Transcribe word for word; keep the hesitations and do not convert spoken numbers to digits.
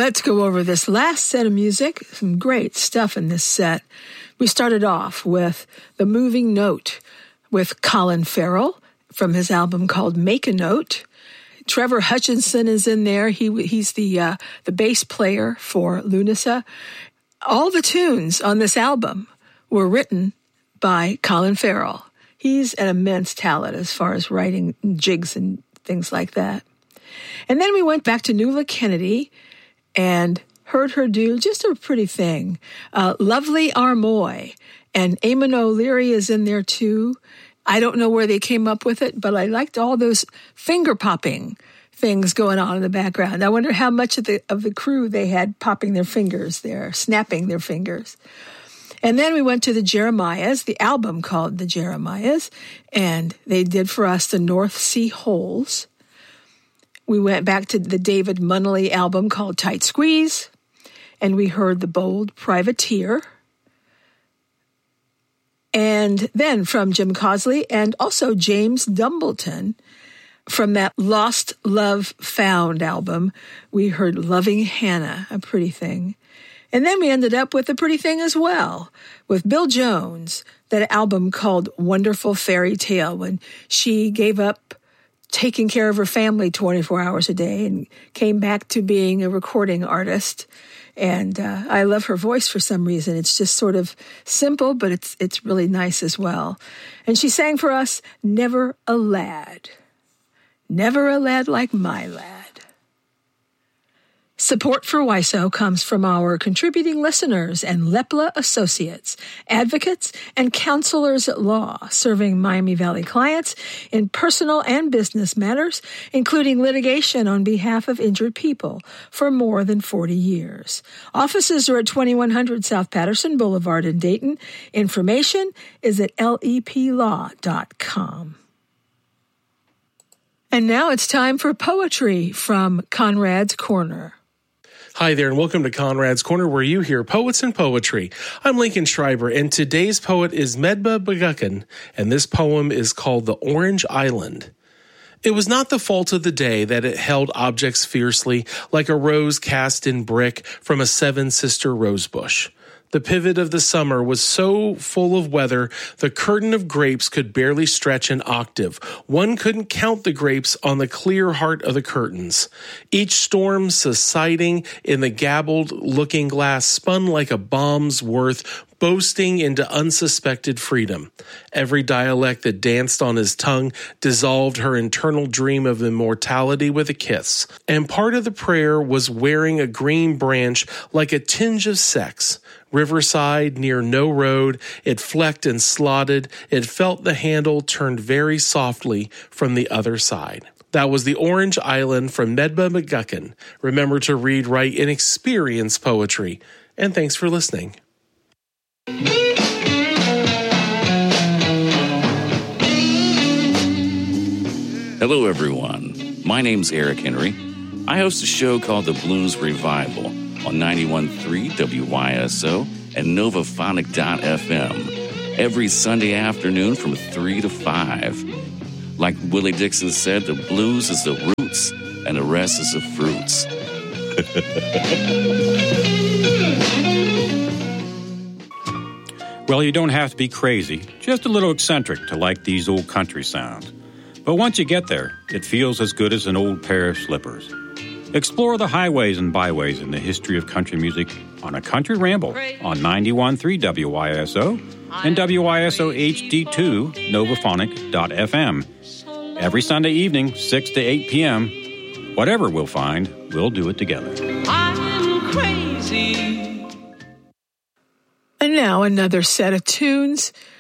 Let's go over this last set of music. Some great stuff in this set. We started off with The Moving Note with Colin Farrell from his album called Make a Note. Trevor Hutchinson is in there. He He's the uh, the bass player for Lunasa. All the tunes on this album were written by Colin Farrell. He's an immense talent as far as writing jigs and things like that. And then we went back to Nuala Kennedy and heard her do just a pretty thing. Uh, Lovely Armoy, and Eamon O'Leary is in there too. I don't know where they came up with it, but I liked all those finger-popping things going on in the background. I wonder how much of the of the crew they had popping their fingers there, snapping their fingers. And then we went to the Jeremiahs, the album called The Jeremiahs, and they did for us the North Sea Holes. We went back to the David Munnelly album called Tight Squeeze, and we heard The Bold Privateer. And then from Jim Cosley and also James Dumbleton, from that Lost Love Found album, we heard Loving Hannah, a pretty thing. And then we ended up with a pretty thing as well, with Bill Jones, that album called Wonderful Fairy Tale, when she gave up taking care of her family twenty-four hours a day and came back to being a recording artist. And uh, I love her voice for some reason. It's just sort of simple, but it's it's really nice as well. And she sang for us, Never a Lad. Never a lad like my lad. Support for W I S O comes from our contributing listeners and Lepla Associates, advocates and counselors at law, serving Miami Valley clients in personal and business matters, including litigation on behalf of injured people for more than forty years. Offices are at twenty-one hundred South Patterson Boulevard in Dayton. Information is at L E P law dot com. And now it's time for poetry from Conrad's Corner. Hi there, and welcome to Conrad's Corner, where you hear poets and poetry. I'm Lincoln Schreiber, and today's poet is Medba McGuckin, and this poem is called The Orange Island. It was not the fault of the day that it held objects fiercely, like a rose cast in brick from a seven-sister rosebush. The pivot of the summer was so full of weather, the curtain of grapes could barely stretch an octave. One couldn't count the grapes on the clear heart of the curtains. Each storm subsiding in the gabbled looking glass spun like a bomb's worth, boasting into unsuspected freedom. Every dialect that danced on his tongue dissolved her internal dream of immortality with a kiss. And part of the prayer was wearing a green branch like a tinge of sex. Riverside, near no road, it flecked and slotted. It felt the handle turned very softly from the other side. That was The Orange Island from Medba McGuckin. Remember to read, write, and experience poetry. And thanks for listening. Hello, everyone. My name's Eric Henry. I host a show called The Blues Revival on ninety-one point three W Y S O and Novaphonic dot F M every Sunday afternoon from three to five. Like Willie Dixon said, the blues is the roots and the rest is the fruits. Well, you don't have to be crazy, just a little eccentric to like these old country sounds. But once you get there, it feels as good as an old pair of slippers. Explore the highways and byways in the history of country music on a country ramble on ninety-one point three W Y S O and W Y S O H D two Novaphonic dot F M. Every Sunday evening, six to eight p.m. Whatever we'll find, we'll do it together. I'm crazy. And now another set of tunes